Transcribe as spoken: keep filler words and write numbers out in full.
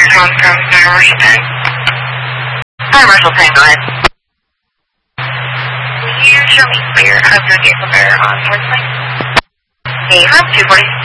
calling from Marshall ten. Hi, Marshall ten, go ahead. Will you show me where I'm going to get from there on North Lake? Hey, from two forty